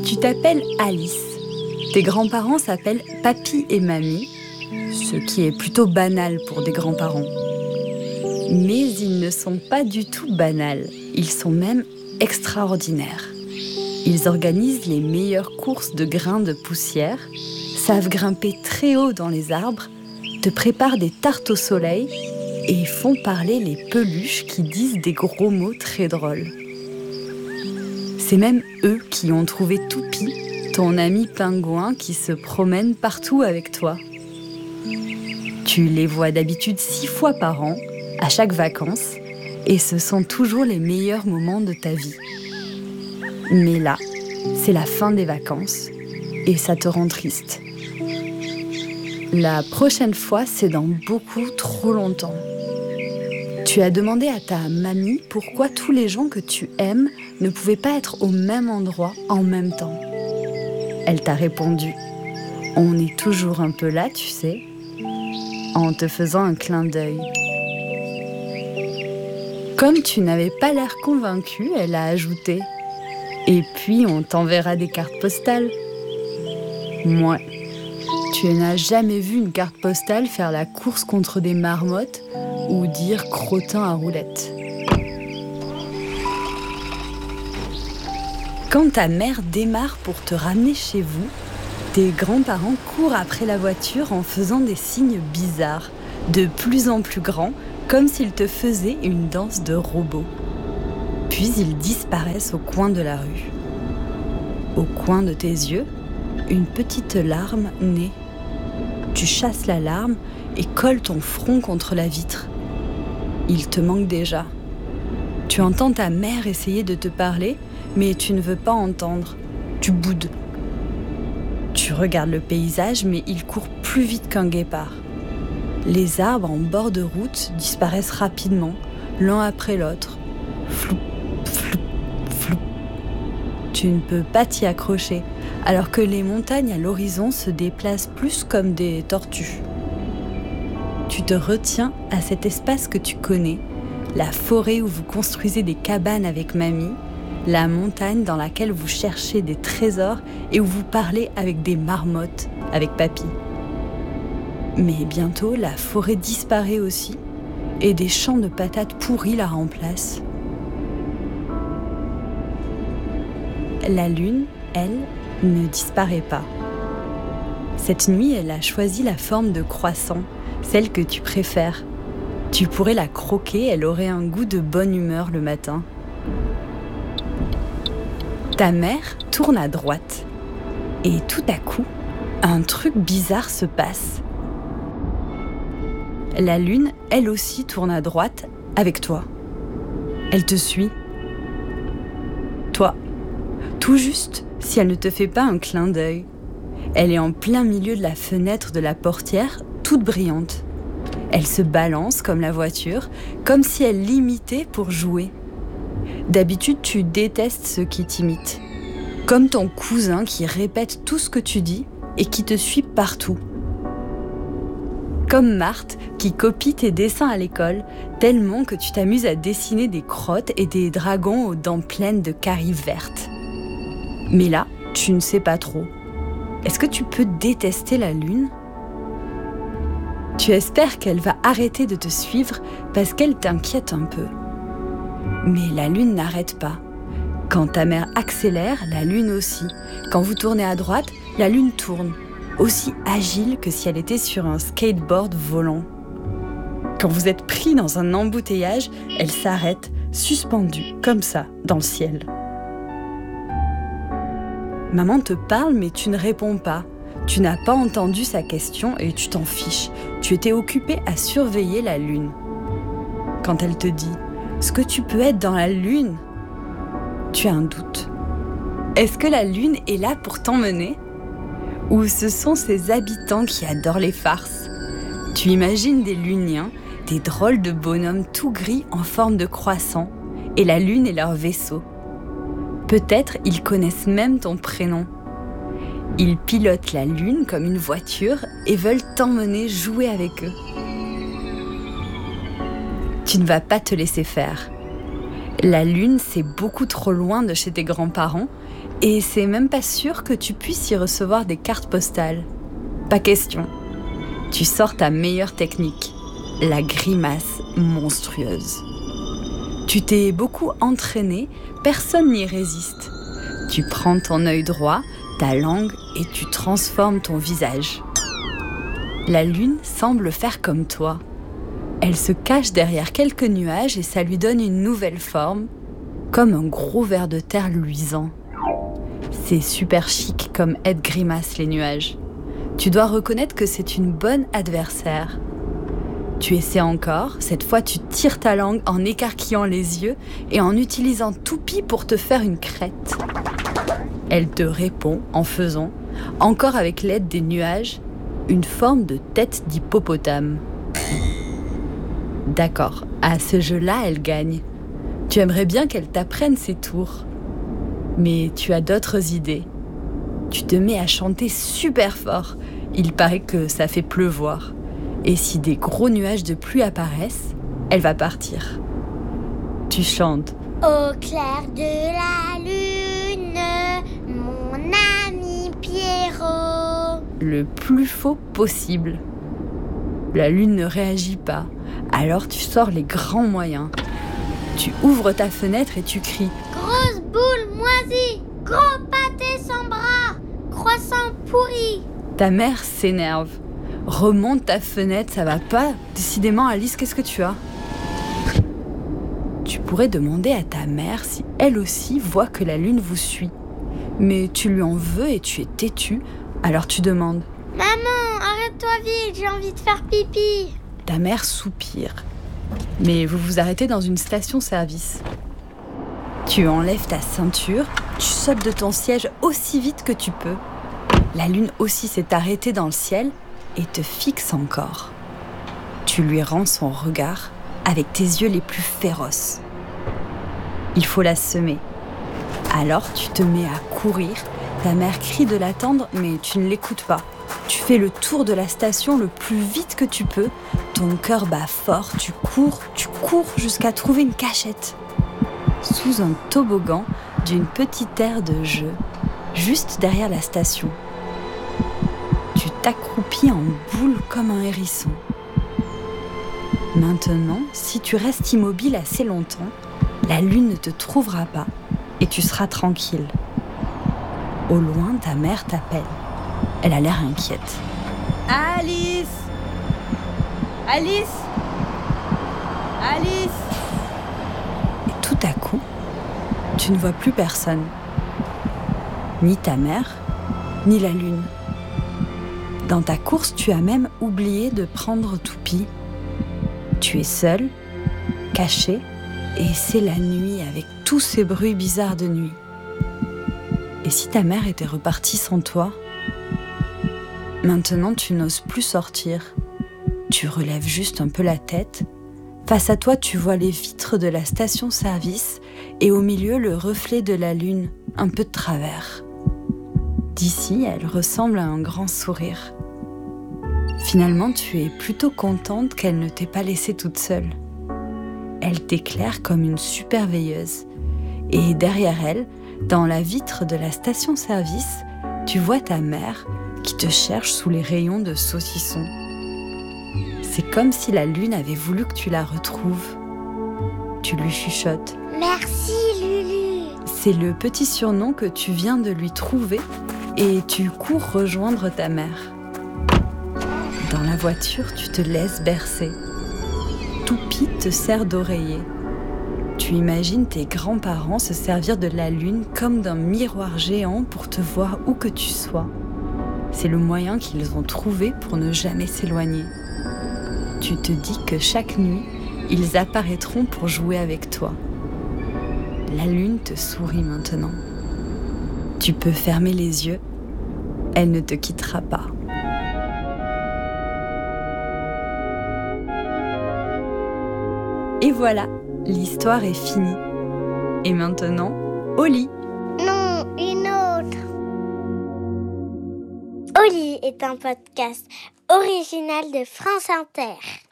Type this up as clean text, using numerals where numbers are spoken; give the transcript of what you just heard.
Tu t'appelles Alice. Tes grands-parents s'appellent Papy et Mamie, ce qui est plutôt banal pour des grands-parents. Mais ils ne sont pas du tout banals, ils sont même extraordinaires. Ils organisent les meilleures courses de grains de poussière, savent grimper très haut dans les arbres, te préparent des tartes au soleil et font parler les peluches qui disent des gros mots très drôles. C'est même eux qui ont trouvé Toupie, ton ami pingouin qui se promène partout avec toi. Tu les vois d'habitude 6 fois par an, à chaque vacances, et ce sont toujours les meilleurs moments de ta vie. Mais là, c'est la fin des vacances, et ça te rend triste. La prochaine fois, c'est dans beaucoup trop longtemps. Tu as demandé à ta mamie pourquoi tous les gens que tu aimes ne pouvaient pas être au même endroit en même temps. Elle t'a répondu « On est toujours un peu là, tu sais », en te faisant un clin d'œil. Comme tu n'avais pas l'air convaincu, elle a ajouté « Et puis on t'enverra des cartes postales ». Moi, tu n'as jamais vu une carte postale faire la course contre des marmottes ou dire crottin à roulettes. Quand ta mère démarre pour te ramener chez vous, tes grands-parents courent après la voiture en faisant des signes bizarres, de plus en plus grands, comme s'ils te faisaient une danse de robot. Puis ils disparaissent au coin de la rue. Au coin de tes yeux, une petite larme naît. Tu chasses la larme et colles ton front contre la vitre. Il te manque déjà. Tu entends ta mère essayer de te parler, mais tu ne veux pas entendre. Tu boudes. Tu regardes le paysage, mais il court plus vite qu'un guépard. Les arbres en bord de route disparaissent rapidement, l'un après l'autre. Floup, floup, floup. Tu ne peux pas t'y accrocher, alors que les montagnes à l'horizon se déplacent plus comme des tortues. Tu te retiens à cet espace que tu connais, la forêt où vous construisez des cabanes avec mamie, la montagne dans laquelle vous cherchez des trésors et où vous parlez avec des marmottes, avec papy. Mais bientôt, la forêt disparaît aussi et des champs de patates pourries la remplacent. La lune, elle, ne disparaît pas. Cette nuit, elle a choisi la forme de croissant, celle que tu préfères. Tu pourrais la croquer, elle aurait un goût de bonne humeur le matin. Ta mère tourne à droite et tout à coup, un truc bizarre se passe. La lune, elle aussi, tourne à droite avec toi. Elle te suit. Toi, tout juste si elle ne te fait pas un clin d'œil. Elle est en plein milieu de la fenêtre de la portière, toute brillante. Elle se balance comme la voiture, comme si elle l'imitait pour jouer. D'habitude, tu détestes ceux qui t'imitent. Comme ton cousin qui répète tout ce que tu dis et qui te suit partout. Comme Marthe qui copie tes dessins à l'école, tellement que tu t'amuses à dessiner des crottes et des dragons aux dents pleines de caries vertes. Mais là, tu ne sais pas trop. Est-ce que tu peux détester la lune ? Tu espères qu'elle va arrêter de te suivre parce qu'elle t'inquiète un peu. Mais la lune n'arrête pas. Quand ta mère accélère, la lune aussi. Quand vous tournez à droite, la lune tourne. Aussi agile que si elle était sur un skateboard volant. Quand vous êtes pris dans un embouteillage, elle s'arrête, suspendue, comme ça, dans le ciel. Maman te parle, mais tu ne réponds pas. Tu n'as pas entendu sa question et tu t'en fiches. Tu étais occupé à surveiller la lune. Quand elle te dit « Est-ce que tu peux être dans la lune ?» Tu as un doute. Est-ce que la lune est là pour t'emmener ? Ou ce sont ses habitants qui adorent les farces ? Tu imagines des luniens, des drôles de bonhommes tout gris en forme de croissant, et la lune est leur vaisseau. Peut-être ils connaissent même ton prénom. Ils pilotent la lune comme une voiture et veulent t'emmener jouer avec eux. Tu ne vas pas te laisser faire. La Lune, c'est beaucoup trop loin de chez tes grands-parents et c'est même pas sûr que tu puisses y recevoir des cartes postales. Pas question. Tu sors ta meilleure technique, la grimace monstrueuse. Tu t'es beaucoup entraîné, personne n'y résiste. Tu prends ton œil droit, ta langue et tu transformes ton visage. La Lune semble faire comme toi. Elle se cache derrière quelques nuages et ça lui donne une nouvelle forme, comme un gros ver de terre luisant. C'est super chic comme aide-grimace les nuages. Tu dois reconnaître que c'est une bonne adversaire. Tu essaies encore, cette fois tu tires ta langue en écarquillant les yeux et en utilisant toupie pour te faire une crête. Elle te répond en faisant, encore avec l'aide des nuages, une forme de tête d'hippopotame. D'accord, à ce jeu-là, elle gagne. Tu aimerais bien qu'elle t'apprenne ses tours. Mais tu as d'autres idées. Tu te mets à chanter super fort. Il paraît que ça fait pleuvoir. Et si des gros nuages de pluie apparaissent, elle va partir. Tu chantes. Au clair de la lune, mon ami Pierrot. Le plus faux possible. La lune ne réagit pas. Alors tu sors les grands moyens. Tu ouvres ta fenêtre et tu cries. Grosse boule moisie, gros pâté sans bras, croissant pourri. Ta mère s'énerve. Remonte ta fenêtre, ça va pas. Décidément, Alice, qu'est-ce que tu as ? Tu pourrais demander à ta mère si elle aussi voit que la lune vous suit. Mais tu lui en veux et tu es têtu, alors tu demandes. Maman, arrête-toi vite, j'ai envie de faire pipi. Ta mère soupire. Mais vous vous arrêtez dans une station-service. Tu enlèves ta ceinture, tu sautes de ton siège aussi vite que tu peux. La lune aussi s'est arrêtée dans le ciel et te fixe encore. Tu lui rends son regard avec tes yeux les plus féroces. Il faut la semer. Alors tu te mets à courir. Ta mère crie de l'attendre, mais tu ne l'écoutes pas. Tu fais le tour de la station le plus vite que tu peux. Ton cœur bat fort, tu cours jusqu'à trouver une cachette. Sous un toboggan d'une petite aire de jeu, juste derrière la station. Tu t'accroupis en boule comme un hérisson. Maintenant, si tu restes immobile assez longtemps, la lune ne te trouvera pas et tu seras tranquille. Au loin, ta mère t'appelle. Elle a l'air inquiète. Alice! Alice! Alice! Et tout à coup, tu ne vois plus personne. Ni ta mère, ni la lune. Dans ta course, tu as même oublié de prendre toupie. Tu es seule, cachée, et c'est la nuit avec tous ces bruits bizarres de nuit. Et si ta mère était repartie sans toi ? Maintenant, tu n'oses plus sortir. Tu relèves juste un peu la tête. Face à toi, tu vois les vitres de la station-service et au milieu, le reflet de la lune, un peu de travers. D'ici, elle ressemble à un grand sourire. Finalement, tu es plutôt contente qu'elle ne t'ait pas laissée toute seule. Elle t'éclaire comme une super veilleuse. Et derrière elle, dans la vitre de la station-service, tu vois ta mère qui te cherche sous les rayons de saucisson. C'est comme si la lune avait voulu que tu la retrouves. Tu lui chuchotes. Merci Lulu. C'est le petit surnom que tu viens de lui trouver et tu cours rejoindre ta mère. Dans la voiture, tu te laisses bercer. Toupie te sert d'oreiller. Tu imagines tes grands-parents se servir de la lune comme d'un miroir géant pour te voir où que tu sois. C'est le moyen qu'ils ont trouvé pour ne jamais s'éloigner. Tu te dis que chaque nuit, ils apparaîtront pour jouer avec toi. La lune te sourit maintenant. Tu peux fermer les yeux, elle ne te quittera pas. Et voilà, l'histoire est finie. Et maintenant, au lit. Non, une autre. Au lit est un podcast original de France Inter.